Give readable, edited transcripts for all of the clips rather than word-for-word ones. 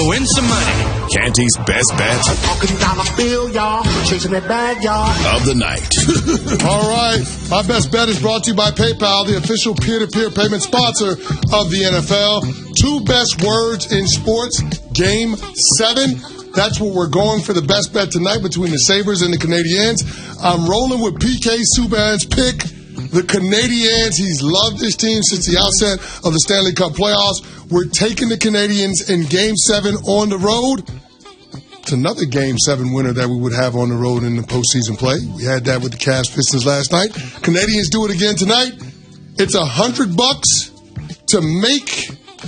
to win some money. Canty's best bet Talking dollar bill, y'all. Chasing that bag, y'all. of the night. All right. My best bet is brought to you by PayPal, the official peer-to-peer payment sponsor of the NFL. 2 best words in sports. Game 7. That's what we're going for the best bet tonight between the Sabres and the Canadiens. I'm rolling with PK Subban's pick. The Canadiens, he's loved this team since the outset of the Stanley Cup playoffs. We're taking the Canadiens in Game 7 on the road. It's another Game 7 winner that we would have on the road in the postseason play. We had that with the Cavs Pistons last night. Canadiens do it again tonight. It's $100 to make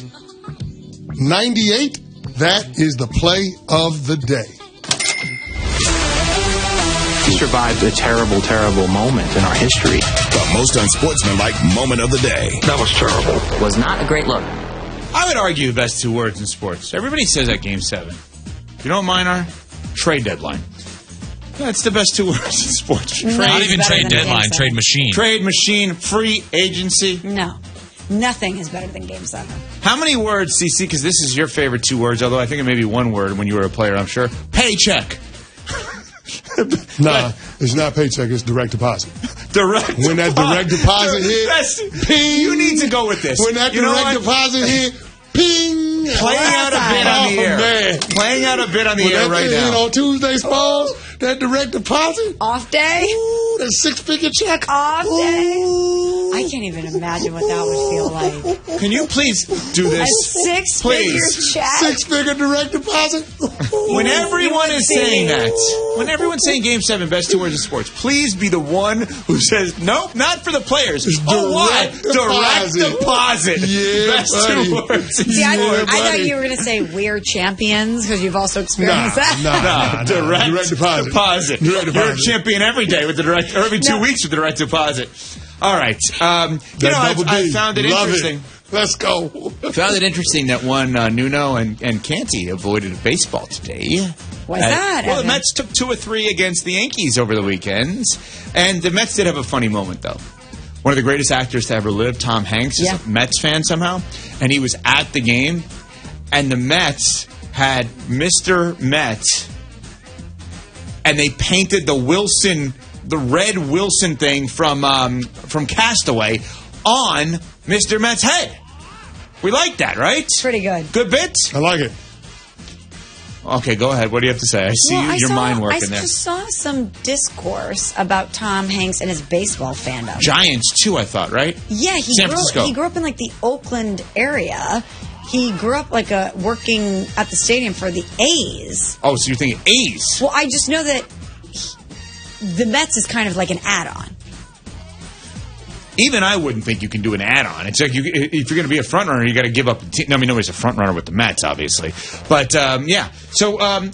98. That is the play of the day. We survived a terrible, terrible moment in our history. The most unsportsmanlike moment of the day. That was terrible. Was not a great look. I would argue the best 2 words in sports. Everybody says that Game 7. You know what mine are? Trade deadline. That's the best 2 words in sports. Not even trade deadline, trade machine. Trade machine, free agency. No. Nothing is better than Game 7. How many words, CC, because this is your favorite 2 words, although I think it may be 1 word when you were a player, I'm sure. Paycheck. Nah, it's not paycheck, it's direct deposit. Direct When that direct deposit hit, ping. You need to go with this. When that direct deposit hit, ping. Playing out a bit on the air. Man. Playing out a bit on the air right now. On Tuesday, Smalls, that direct deposit. Off day? Ooh, that 6-figure check. Off day? Ooh. I can't even imagine what that would feel like. Can you please do this? A 6-figure check? 6-figure direct deposit. When everyone is saying that, when everyone's saying Game 7, best 2 words in sports, please be the one who says, nope, not for the players. Oh, why? Direct deposit. Yeah, best buddy. 2 words in See, I sports. thought you were going to say we're champions because you've also experienced that. Nah. Direct deposit. Direct deposit. You're a champion every day with the direct, or every 2 weeks with the direct deposit. All right. I found it interesting. Let's go. Found it interesting that one Nuno and Canty avoided baseball today. Why's that? Well, the Evan? Mets took 2 or 3 against the Yankees over the weekends, and the Mets did have a funny moment though. One of the greatest actors to ever live, Tom Hanks, is a Mets fan somehow, and he was at the game, and the Mets had Mr. Met, and they painted the red Wilson thing from Castaway on Mr. Met's head. We like that, right? Pretty good. Good bit? I like it. Okay, go ahead. What do you have to say? I see your mind working there. I just saw some discourse about Tom Hanks and his baseball fandom. Giants, too, I thought, right? Yeah, San Francisco. He grew up in like the Oakland area. He grew up working at the stadium for the A's. Oh, so you're thinking A's? Well, I just know that the Mets is kind of like an add-on. Even I wouldn't think you can do an add-on. It's like if you're going to be a front runner, you got to give up. I mean, nobody's a front runner with the Mets, obviously, but yeah. So